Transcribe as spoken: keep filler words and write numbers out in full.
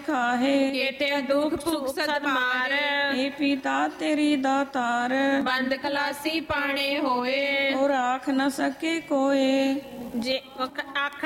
ਖਾਹੇ। ਕੇਤੇ ਦੁਖ ਭੁਖ ਸਦ ਮਾਰ, ਏ ਪਿਤਾ ਤੇਰੀ ਦਾਤਾਰ। ਬੰਦ ਖਲਾਸੀ ਪਾਣੇ ਹੋਏ, ਔਰ ਆਖ ਨ ਸਕੇ ਕੋਏ। ਜੇ ਆਖ